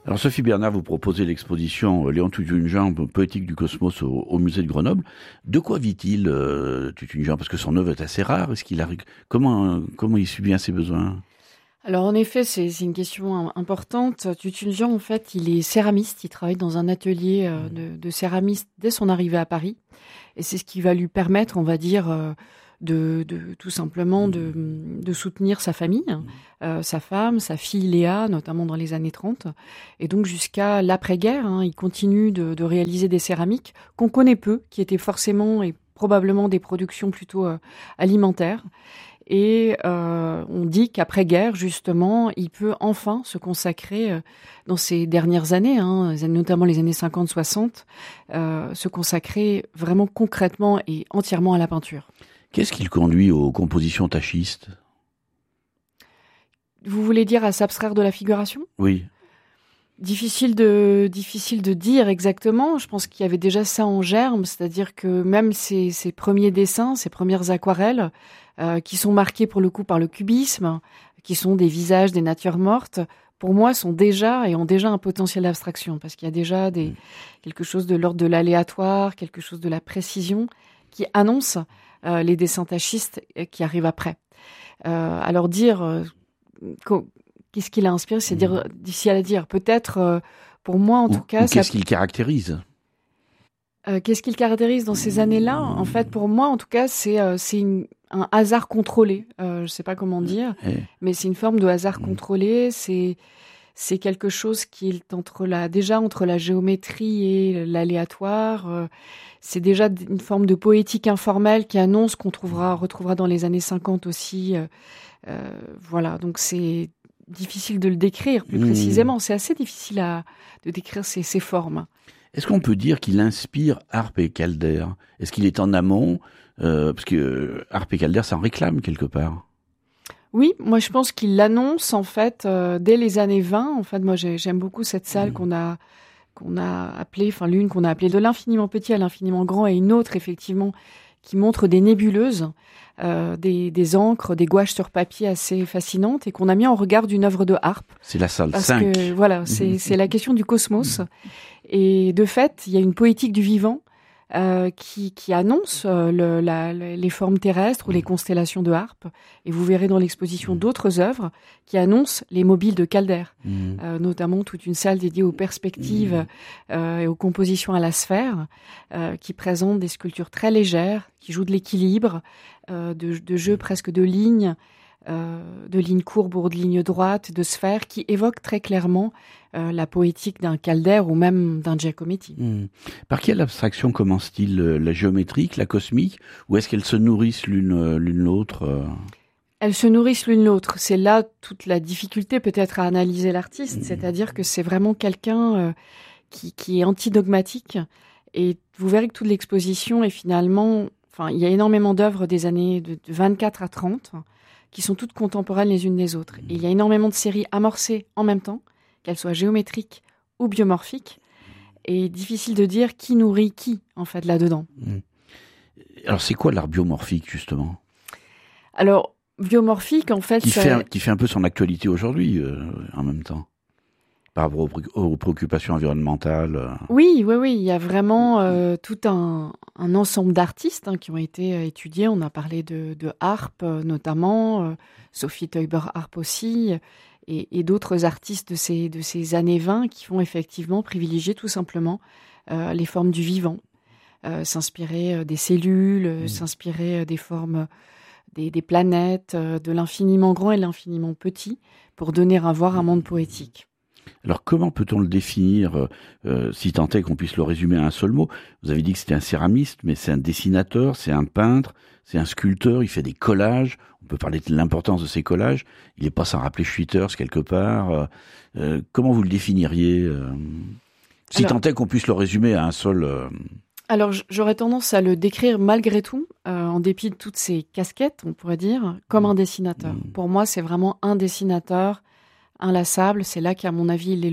Alors Sophie Bernard, vous proposez l'exposition Léon Tutunjan, poétique du cosmos au musée de Grenoble. De quoi vit-il Tutunjan? Parce que son œuvre est assez rare. Comment il subit à ses besoins? Alors en effet, c'est une question importante. Tutunjan, en fait, il est céramiste. Il travaille dans un atelier de céramiste dès son arrivée à Paris. Et c'est ce qui va lui permettre, on va dire, de tout simplement de soutenir sa famille, sa femme, sa fille Léa, notamment dans les années 30. Et donc jusqu'à l'après-guerre, il continue de réaliser des céramiques qu'on connaît peu, qui étaient forcément et probablement des productions plutôt alimentaires. Et on dit qu'après-guerre, justement, il peut enfin se consacrer, dans ces dernières années, notamment les années 50-60, se consacrer vraiment concrètement et entièrement à la peinture. Qu'est-ce qui le conduit aux compositions tachistes? Vous voulez dire à s'abstraire de la figuration ? Oui. Difficile de dire exactement. Je pense qu'il y avait déjà ça en germe, c'est-à-dire que même ces premiers dessins, ces premières aquarelles, qui sont marquées pour le coup par le cubisme, qui sont des visages, des natures mortes, pour moi ont déjà un potentiel d'abstraction, parce qu'il y a déjà quelque chose de l'ordre de l'aléatoire, quelque chose de la précision, qui annonce les dessins tachistes qui arrivent après. Alors dire qu'est-ce qui l'a inspiré, c'est difficile à dire. Peut-être, pour moi en tout cas... Qu'est-ce qui le caractérise ? Qu'est-ce qui le caractérise dans ces années-là ? En fait, pour moi, en tout cas, c'est un hasard contrôlé. Je sais pas comment dire, mais c'est une forme de hasard contrôlé. C'est quelque chose qui est entre la géométrie et l'aléatoire. C'est déjà une forme de poétique informelle qui annonce qu'on retrouvera dans les années 50 aussi. Voilà, donc c'est difficile de le décrire plus précisément. C'est assez difficile de décrire ces formes. Est-ce qu'on peut dire qu'il inspire Harpe et Calder ? Est-ce qu'il est en amont ? Parce que Harpe et Calder s'en réclament quelque part. Oui, moi je pense qu'il l'annonce en fait dès les années 20. En fait, moi j'aime beaucoup cette salle qu'on a appelée, enfin l'une qu'on a appelée de l'infiniment petit à l'infiniment grand, et une autre effectivement qui montre des nébuleuses, des encres, des gouaches sur papier assez fascinantes, et qu'on a mis en regard d'une œuvre de Harpe. C'est la salle 5. Parce que voilà, c'est la question du cosmos. Et de fait, il y a une poétique du vivant qui annonce les formes terrestres ou les constellations de Harpe. Et vous verrez dans l'exposition d'autres œuvres qui annoncent les mobiles de Calder, notamment toute une salle dédiée aux perspectives et aux compositions à la sphère, qui présente des sculptures très légères, qui jouent de l'équilibre, de jeux presque de lignes courbes ou de lignes droites, de sphères, qui évoquent très clairement la poétique d'un Calder ou même d'un Giacometti. Par quelle abstraction commence-t-il ? La géométrique, la cosmique, ou est-ce qu'elles se nourrissent l'une l'autre ? Elles se nourrissent l'une l'autre. C'est là toute la difficulté peut-être à analyser l'artiste, c'est-à-dire que c'est vraiment quelqu'un qui est antidogmatique, et vous verrez que toute l'exposition est finalement... Enfin, il y a énormément d'œuvres des années de 24 à 30 qui sont toutes contemporaines les unes des autres. Et il y a énormément de séries amorcées en même temps, qu'elles soient géométriques ou biomorphiques, et difficile de dire qui nourrit qui, en fait, là-dedans. Alors, c'est quoi l'art biomorphique, justement ? Alors, biomorphique, en fait... Qui fait un peu son actualité aujourd'hui, en même temps, par rapport aux préoccupations environnementales. Oui, il y a vraiment tout un ensemble d'artistes qui ont été étudiés. On a parlé de Harpe, notamment, Sophie Teuber-Harpe aussi, et d'autres artistes de ces années 20 qui vont effectivement privilégier tout simplement les formes du vivant, s'inspirer des cellules, s'inspirer des formes des planètes, de l'infiniment grand et de l'infiniment petit, pour donner à voir un monde poétique. Alors comment peut-on le définir, si tant est qu'on puisse le résumer à un seul mot ? Vous avez dit que c'était un céramiste, mais c'est un dessinateur, c'est un peintre, c'est un sculpteur, il fait des collages. On peut parler de l'importance de ces collages. Il n'est pas sans rappeler Schwitters quelque part. Comment vous le définiriez, si tant est qu'on puisse le résumer à un seul... Alors j'aurais tendance à le décrire malgré tout, en dépit de toutes ces casquettes, on pourrait dire, comme un dessinateur. Pour moi, c'est vraiment un dessinateur inlassable. C'est là qu'à mon avis, il est le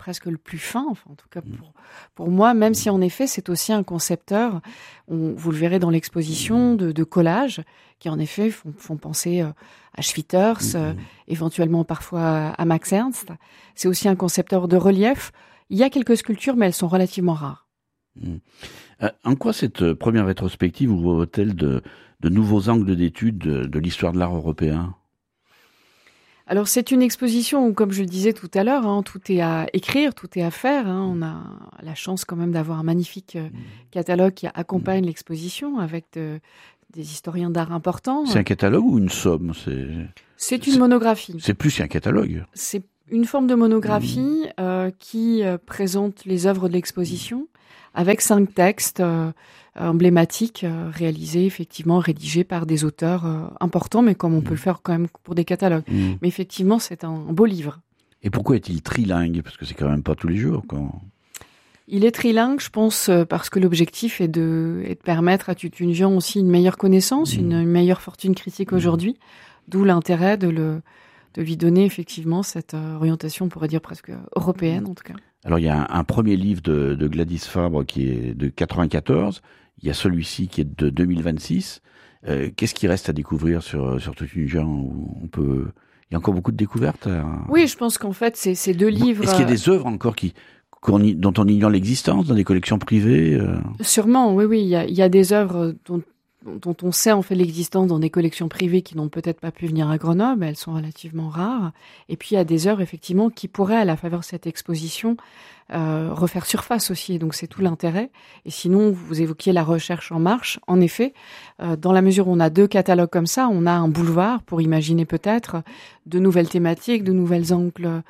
presque le plus fin, enfin en tout cas pour moi, même si en effet c'est aussi un concepteur, vous le verrez dans l'exposition, de collages, qui en effet font penser à Schwitters, éventuellement parfois à Max Ernst. C'est aussi un concepteur de relief. Il y a quelques sculptures, mais elles sont relativement rares. En quoi cette première rétrospective ouvre-t-elle de nouveaux angles d'étude de l'histoire de l'art européen ? Alors c'est une exposition où, comme je le disais tout à l'heure, tout est à écrire, tout est à faire. On a la chance quand même d'avoir un magnifique catalogue qui accompagne l'exposition avec des historiens d'art importants. C'est un catalogue ou une somme ? C'est une monographie. C'est plus qu'un catalogue. C'est une forme de monographie qui présente les œuvres de l'exposition avec 5 textes emblématiques réalisés, effectivement, rédigés par des auteurs importants, mais comme on peut le faire quand même pour des catalogues. Mais effectivement, c'est un beau livre. Et pourquoi est-il trilingue ? Parce que c'est quand même pas tous les jours. Il est trilingue, je pense, parce que l'objectif est de permettre à Tutunian aussi une meilleure connaissance, une meilleure fortune critique aujourd'hui, d'où l'intérêt de lui donner effectivement cette orientation, on pourrait dire presque européenne en tout cas. Alors il y a un premier livre de Gladys Fabre qui est de 94, il y a celui-ci qui est de 2026. Qu'est-ce qui reste à découvrir sur Tutunian ? Il y a encore beaucoup de découvertes Oui, je pense qu'en fait ces 2 livres... Est-ce qu'il y a des œuvres encore dont on ignore l'existence dans des collections privées Sûrement, oui. Il y a des œuvres dont on sait en fait l'existence dans des collections privées qui n'ont peut-être pas pu venir à Grenoble, elles sont relativement rares. Et puis il y a des œuvres effectivement qui pourraient, à la faveur de cette exposition, refaire surface aussi. Donc c'est tout l'intérêt. Et sinon, vous évoquiez la recherche en marche. En effet, dans la mesure où on a 2 catalogues comme ça, on a un boulevard pour imaginer peut-être de nouvelles thématiques, de nouvelles angles.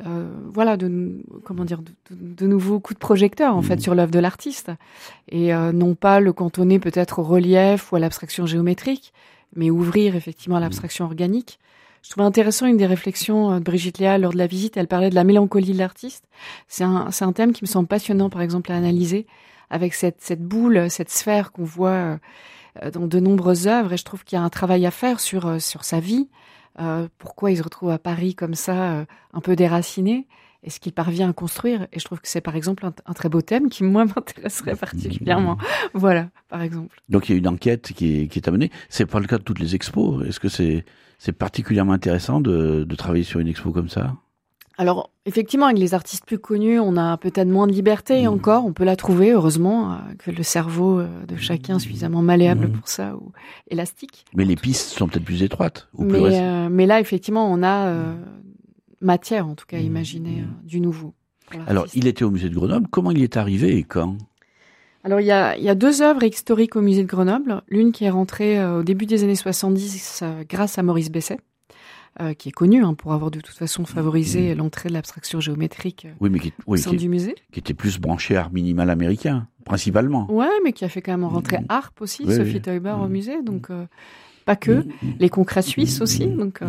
De nouveaux coups de projecteur en fait sur l'œuvre de l'artiste et non pas le cantonner peut-être au relief ou à l'abstraction géométrique, mais ouvrir effectivement à l'abstraction organique. Je trouvais intéressant une des réflexions de Brigitte Léal lors de la visite. Elle parlait de la mélancolie de l'artiste. C'est un thème qui me semble passionnant, par exemple, à analyser avec cette boule, cette sphère qu'on voit dans de nombreuses œuvres. Et je trouve qu'il y a un travail à faire sur sa vie. Pourquoi il se retrouve à Paris comme ça, un peu déraciné, et ce qu'il parvient à construire. Et je trouve que c'est par exemple un très beau thème qui, moi, m'intéresserait particulièrement. Voilà, par exemple. Donc il y a une enquête qui est à mener. C'est pas le cas de toutes les expos. Est-ce que c'est particulièrement intéressant de travailler sur une expo comme ça ? Alors, effectivement, avec les artistes plus connus, on a peut-être moins de liberté, et encore, on peut la trouver, heureusement, que le cerveau de chacun est suffisamment malléable pour ça, ou élastique. Mais les pistes sont peut-être plus étroites, ou mais là, effectivement, on a matière, en tout cas, à imaginer du nouveau. Alors, il était au musée de Grenoble. Comment il est arrivé et quand ? Alors, il y a 2 œuvres historiques au musée de Grenoble. L'une qui est rentrée au début des années 70 grâce à Maurice Besset, qui est connu pour avoir de toute façon favorisé l'entrée de l'abstraction géométrique au sein du musée. Qui était plus branché art minimal américain, principalement. Ouais, mais qui a fait quand même rentrer harpe aussi, Sophie Teuber au musée, donc pas que. Les concrets suisses aussi, donc...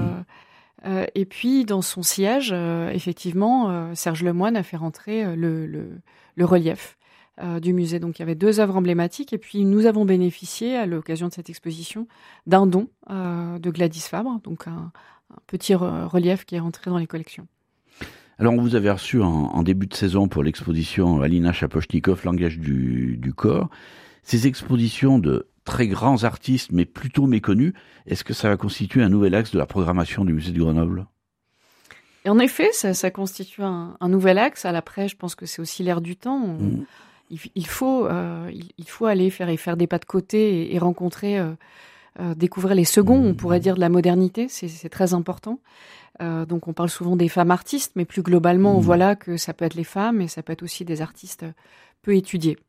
et puis, dans son siège, effectivement, Serge Lemoine a fait rentrer le relief du musée. Donc, il y avait 2 œuvres emblématiques. Et puis, nous avons bénéficié, à l'occasion de cette exposition, d'un don de Gladys Fabre, donc un petit relief qui est rentré dans les collections. Alors, on vous avait reçu en début de saison pour l'exposition Alina Shaposhnikov, Langage du corps. Ces expositions de très grands artistes, mais plutôt méconnus, est-ce que ça va constituer un nouvel axe de la programmation du musée de Grenoble ? Et en effet, ça constitue un nouvel axe. Après, je pense que c'est aussi l'air du temps. Il faut aller faire des pas de côté et rencontrer, découvrir les seconds, on pourrait dire, de la modernité. C'est très important. Donc, on parle souvent des femmes artistes, mais plus globalement, on voit là que ça peut être les femmes et ça peut être aussi des artistes peu étudiés.